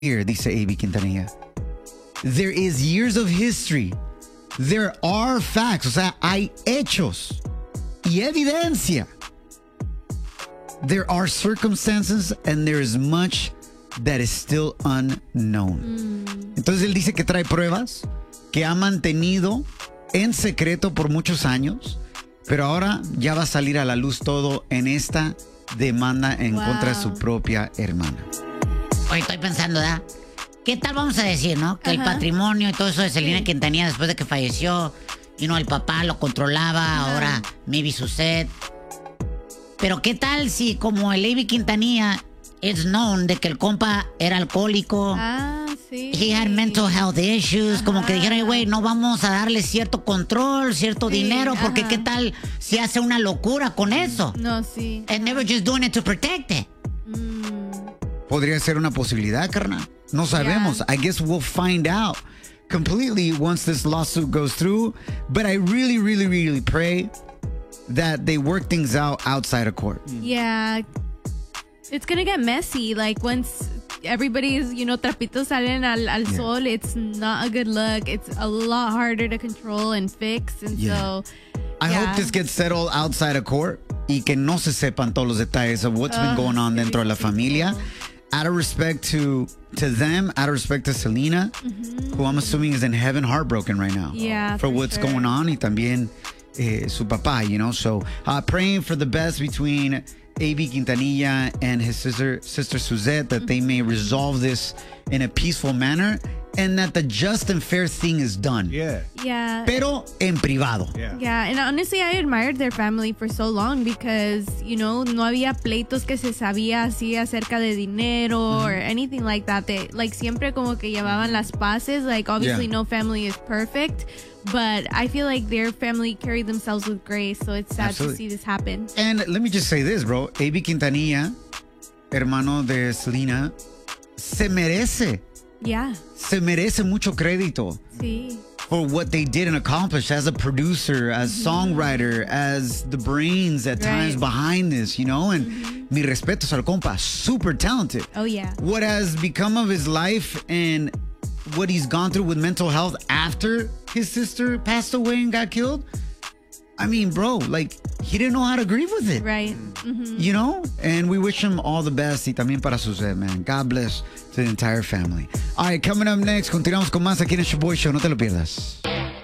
Here, dice A.B. Quintanilla. There is years of history. There are facts. O sea, hay hechos y evidencia. There are circumstances and there is much that is still unknown. Entonces él dice que trae pruebas que ha mantenido en secreto por muchos años, pero ahora ya va a salir a la luz todo en esta demanda en contra de su propia hermana. Oye, estoy pensando, ¿verdad? ¿Qué tal vamos a decir, no? Que el patrimonio y todo eso de Selena Quintanilla después de que falleció, el papá lo controlaba, ahora maybe Suzette. Pero ¿qué tal si como el A.B. Quintanilla it's known de que el compa era alcohólico? Sí. He had mental health issues. Como que dijeron, güey, no vamos a darle cierto control, cierto dinero, porque ¿qué tal si hace una locura con eso? No, sí. And they were just doing it to protect it. Podría ser una posibilidad, carnal. No sabemos. I guess we'll find out completely once this lawsuit goes through. But I really, really, really pray that they work things out outside of court. Yeah. It's gonna get messy. Like, once everybody's, trapitos salen al sol, it's not a good look. It's a lot harder to control and fix. And so, I hope this gets settled outside of court y que no se sepan todos los detalles of what's been going on dentro de la familia. Out of respect to them, out of respect to Selena, who I'm assuming is in heaven heartbroken right now. Yeah, for what's going on, y también su papá, So praying for the best between A.B. Quintanilla and his sister Suzette, that they may resolve this in a peaceful manner and that the just and fair thing is done. Yeah. Pero en privado. Yeah, and honestly, I admired their family for so long because, no había pleitos que se sabía así acerca de dinero or anything like that. They, siempre como que llevaban las paces. Obviously no family is perfect, but I feel like their family carried themselves with grace, so it's sad to see this happen. And let me just say this, bro. A.B. Quintanilla, hermano de Selena, se merece. Yeah. Se merece mucho crédito. Sí. For what they did and accomplished as a producer, as songwriter, as the brains at times behind this, And mi respetos al compa, super talented. Oh, yeah. What has become of his life and what he's gone through with mental health after his sister passed away and got killed? I mean, bro, he didn't know how to grieve with it. Right. And we wish him all the best. Y también para Suzette, man. God bless to the entire family. All right, coming up next, continuamos con más aquí en el Show Boy Show. No te lo pierdas.